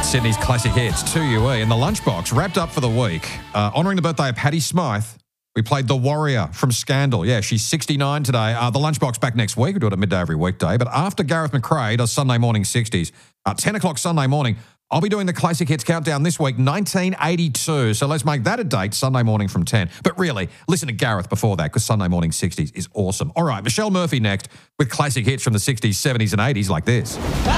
Sydney's classic hits, 2UE, and the Lunchbox wrapped up for the week. Honouring the birthday of Patty Smythe, we played The Warrior from Scandal. Yeah, she's 69 today. The Lunchbox back next week. We do it at midday every weekday. But after Gareth McRae does Sunday Morning 60s, 10 o'clock Sunday morning, I'll be doing the classic hits countdown this week, 1982. So let's make that a date, Sunday morning from 10. But really, listen to Gareth before that, because Sunday Morning 60s is awesome. All right, Michelle Murphy next with classic hits from the 60s, 70s and 80s like this.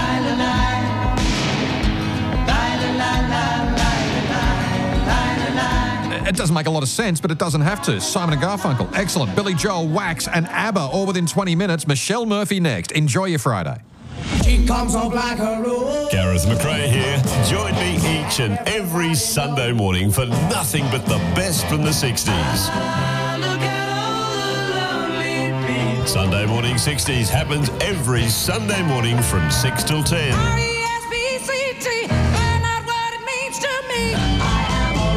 It doesn't make a lot of sense, but it doesn't have to. Simon and Garfunkel, excellent. Billy Joel, Wax and ABBA, all within 20 minutes. Michelle Murphy next. Enjoy your Friday. She comes up like a rose. Gareth McRae here. Join me each and every Sunday morning for nothing but the best from the 60s. Sunday Morning 60s happens every Sunday morning from 6 till 10. R-E-S-P-C-T, find out what it means to me. I am a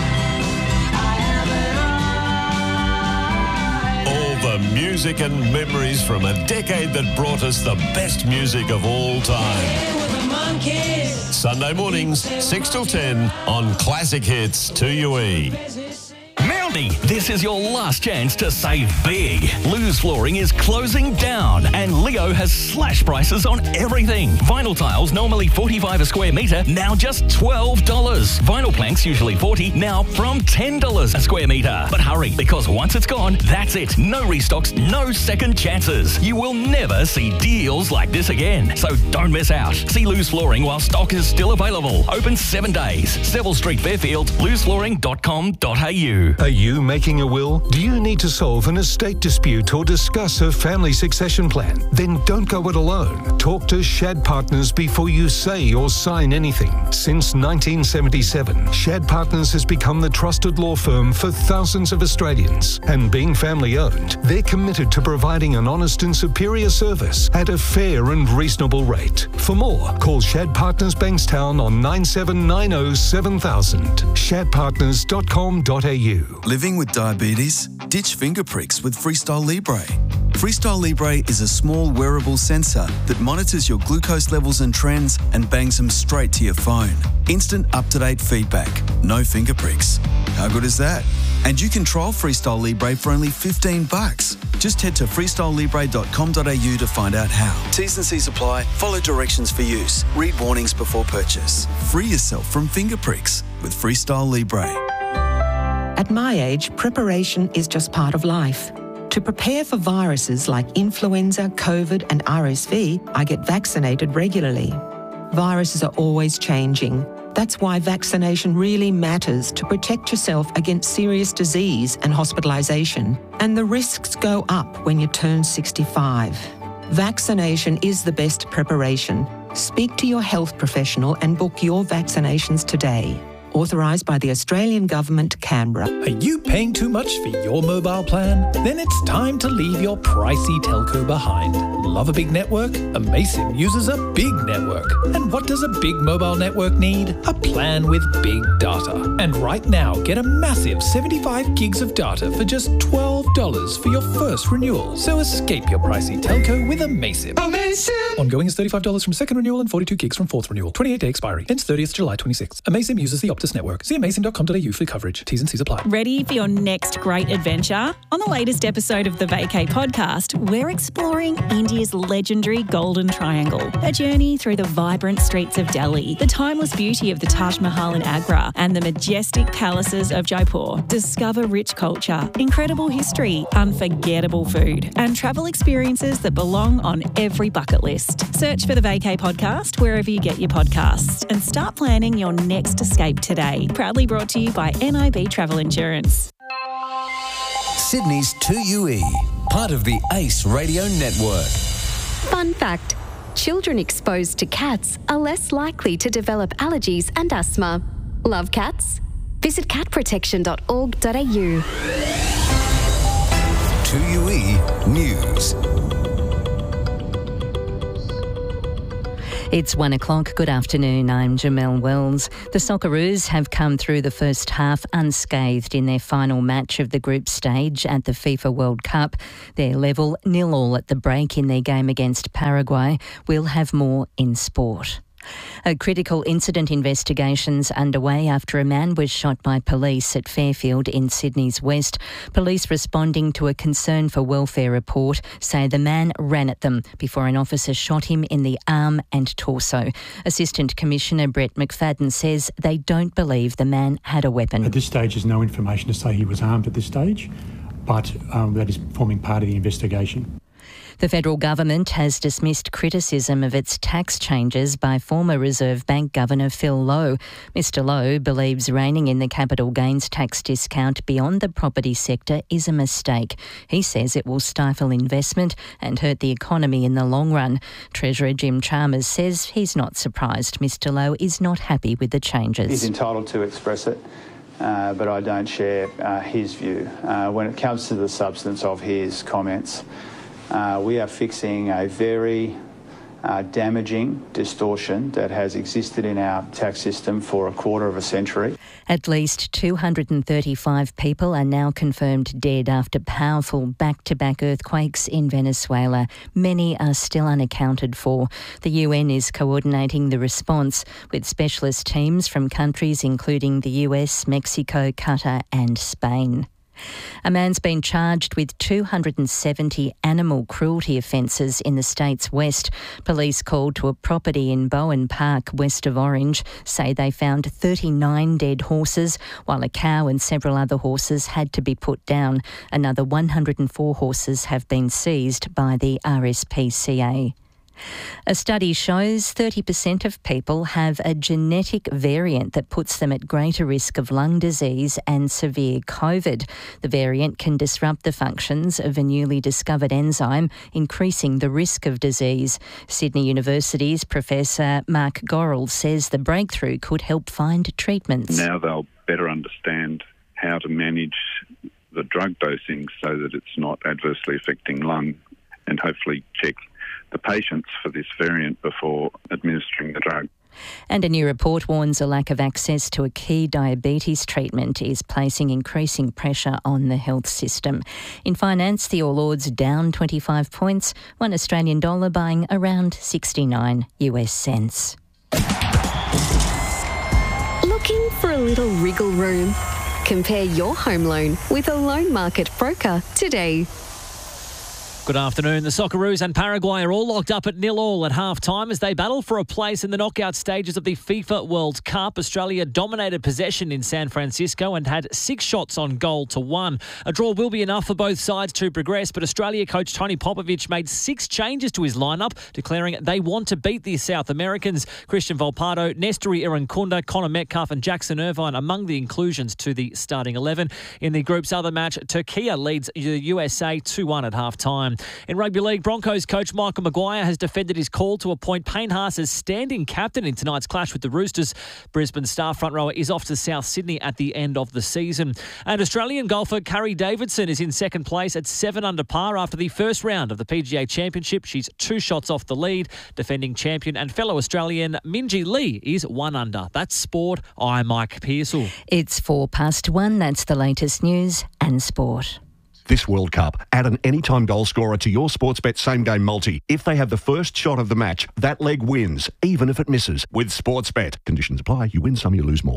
rock. I am an All the music and memories from a decade that brought us the best music of all time. Sunday mornings, 6 till 10 on Classic Hits 2UE. Mountie, this is your last chance to save big. Lou's Flooring is closing down and Leo has slash prices on everything. Vinyl tiles, normally $45 a square metre, now just $12. Vinyl planks, usually $40, now from $10 a square metre. But hurry, because once it's gone, that's it. No restocks, no second chances. You will never see deals like this again. So don't miss out. See Lou's Flooring while stock is still available. Open 7 days. Seville Street, Fairfield, lousflooring.com.au. Are you making a will? Do you need to solve an estate dispute or discuss a family succession plan? Then don't go it alone. Talk to Shad Partners before you say or sign anything. Since 1977, Shad Partners has become the trusted law firm for thousands of Australians. And being family-owned, they're committed to providing an honest and superior service at a fair and reasonable rate. For more, call Shad Partners Bankstown on 9790 7000. shadpartners.com.au. Living with diabetes? Ditch finger pricks with Freestyle Libre. Freestyle Libre is a small wearable sensor that monitors your glucose levels and trends and bangs them straight to your phone. Instant up-to-date feedback. No finger pricks. How good is that? And you can trial Freestyle Libre for only $15. Just head to freestylelibre.com.au to find out how. T's and C's apply. Follow directions for use. Read warnings before purchase. Free yourself from finger pricks with Freestyle Libre. At my age, preparation is just part of life. To prepare for viruses like influenza, COVID and RSV, I get vaccinated regularly. Viruses are always changing. That's why vaccination really matters to protect yourself against serious disease and hospitalisation. And the risks go up when you turn 65. Vaccination is the best preparation. Speak to your health professional and book your vaccinations today. Authorised by the Australian Government, Canberra. Are you paying too much for your mobile plan? Then it's time to leave your pricey telco behind. Love a big network? Amaysim uses a big network. And what does a big mobile network need? A plan with big data. And right now, get a massive 75 gigs of data for just $12 for your first renewal. So escape your pricey telco with Amaysim. Amaysim! Ongoing is $35 from second renewal and 42 gigs from fourth renewal. 28-day expiry. Ends 30th July 26. Amaysim uses the Optus network. See amaysim.com.au for coverage. T's and C's apply. Ready for your next great adventure? On the latest episode of the Vacay podcast, we're exploring India's legendary Golden Triangle, a journey through the vibrant streets of Delhi, the timeless beauty of the Taj Mahal in Agra, and the majestic palaces of Jaipur. Discover rich culture, incredible history, unforgettable food, and travel experiences that belong on every bucket list. Search for the Vacay podcast wherever you get your podcasts and start planning your next escape today. Proudly brought to you by NIB Travel Insurance. Sydney's 2UE, part of the ACE Radio Network. Fun fact, children exposed to cats are less likely to develop allergies and asthma. Love cats? Visit catprotection.org.au. 2UE News. It's 1 o'clock. Good afternoon. I'm Jamelle Wells. The Socceroos have come through the first half unscathed in their final match of the group stage at the FIFA World Cup. They're level 0-0 at the break in their game against Paraguay. We'll have more in sport. A critical incident investigation's underway after a man was shot by police at Fairfield in Sydney's west. Police responding to a concern for welfare report say the man ran at them before an officer shot him in the arm and torso. Assistant Commissioner Brett McFadden says they don't believe the man had a weapon. At this stage, there's no information to say he was armed at this stage, but that is forming part of the investigation. The federal government has dismissed criticism of its tax changes by former Reserve Bank Governor Phil Lowe. Mr Lowe believes reining in the capital gains tax discount beyond the property sector is a mistake. He says it will stifle investment and hurt the economy in the long run. Treasurer Jim Chalmers says he's not surprised Mr Lowe is not happy with the changes. He's entitled to express it, but I don't share his view. When it comes to the substance of his comments, we are fixing a very damaging distortion that has existed in our tax system for a quarter of a century. At least 235 people are now confirmed dead after powerful back-to-back earthquakes in Venezuela. Many are still unaccounted for. The UN is coordinating the response with specialist teams from countries including the US, Mexico, Qatar and Spain. A man's been charged with 270 animal cruelty offences in the state's west. Police called to a property in Bowen Park, west of Orange, say they found 39 dead horses, while a cow and several other horses had to be put down. Another 104 horses have been seized by the RSPCA. A study shows 30% of people have a genetic variant that puts them at greater risk of lung disease and severe COVID. The variant can disrupt the functions of a newly discovered enzyme, increasing the risk of disease. Sydney University's Professor Mark Gorrell says the breakthrough could help find treatments. Now they'll better understand how to manage the drug dosing so that it's not adversely affecting lung, and hopefully check the patients for this variant before administering the drug. And a new report warns a lack of access to a key diabetes treatment is placing increasing pressure on the health system. In finance, the All Ords down 25 points, $1 Australian buying around 69 US cents. Looking for a little wriggle room? Compare your home loan with a loan market broker today. Good afternoon. The Socceroos and Paraguay are all locked up at 0-0 at half-time as they battle for a place in the knockout stages of the FIFA World Cup. Australia dominated possession in San Francisco and had 6 shots on goal to 1. A draw will be enough for both sides to progress, but Australia coach Tony Popovic made 6 changes to his lineup, declaring they want to beat the South Americans. Christian Volpato, Nestori Irankunda, Connor Metcalf and Jackson Irvine among the inclusions to the starting 11. In the group's other match, Turkey leads the USA 2-1 at half-time. In rugby league, Broncos coach Michael Maguire has defended his call to appoint Payne Haas as standing captain in tonight's clash with the Roosters. Brisbane star front rower is off to South Sydney at the end of the season. And Australian golfer Carrie Davidson is in second place at 7 under par after the first round of the PGA Championship. She's 2 shots off the lead. Defending champion and fellow Australian Minjee Lee is 1 under. That's sport. I'm Mike Pearsall. It's 1:04. That's the latest news and sport. This World Cup, add an anytime goal scorer to your Sportsbet same-game multi. If they have the first shot of the match, that leg wins, even if it misses. With Sportsbet. Conditions apply. You win some, you lose more.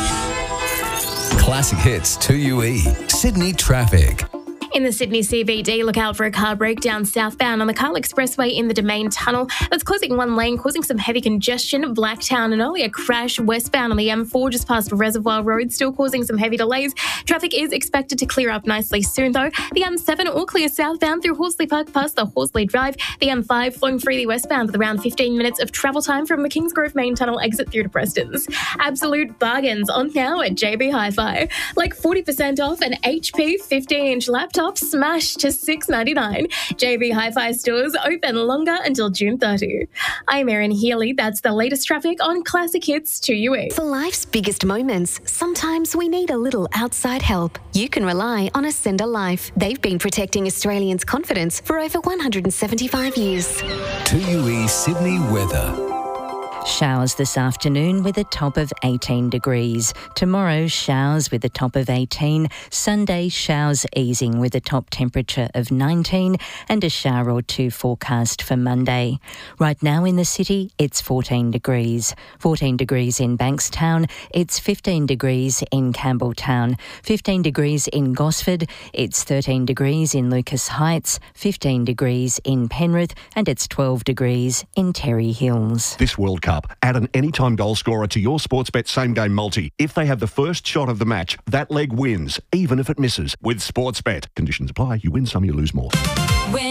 Classic Hits 2UE. Sydney traffic. In the Sydney CBD, look out for a car breakdown southbound on the Carl Expressway in the Domain Tunnel. That's closing one lane, causing some heavy congestion. Blacktown, and only a crash westbound on the M4 just past Reservoir Road, still causing some heavy delays. Traffic is expected to clear up nicely soon, though. The M7 all clear southbound through Horsley Park past the Horsley Drive. The M5 flowing freely westbound with around 15 minutes of travel time from the Kingsgrove Main Tunnel exit through to Preston's. Absolute bargains on now at JB Hi-Fi. Like 40% off an HP 15-inch laptop smashed to $6.99. JB Hi-Fi stores open longer until June 30. I'm Erin Healy. That's the latest traffic on Classic Hits 2UE. For life's biggest moments, sometimes we need a little outside help. You can rely on Ascender Life. They've been protecting Australians' confidence for over 175 years. 2UE Sydney weather. Showers this afternoon with a top of 18 degrees. Tomorrow, showers with a top of 18. Sunday, showers easing with a top temperature of 19 and a shower or two forecast for Monday. Right now in the city, it's 14 degrees. 14 degrees in Bankstown. It's 15 degrees in Campbelltown. 15 degrees in Gosford. It's 13 degrees in Lucas Heights. 15 degrees in Penrith. And it's 12 degrees in Terry Hills. This World Cup, add an anytime goal scorer to your Sportsbet same-game multi. If they have the first shot of the match, that leg wins, even if it misses. With Sportsbet. Conditions apply. You win some, you lose more.